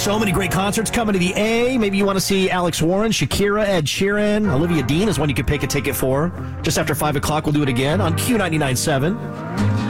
So many great concerts coming to the A. Maybe you want to see Alex Warren, Shakira, Ed Sheeran, Olivia Dean is one you could pick a ticket for. Just after 5 o'clock, we'll do it again on Q99.7.